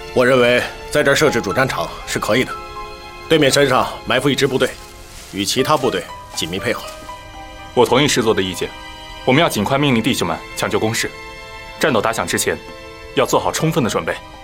我认为在这儿设置主战场是可以的。对面山上埋伏一支部队，与其他部队紧密配合。 我同意师座的意见，我们要尽快命令弟兄们抢救工事，战斗打响之前，要做好充分的准备。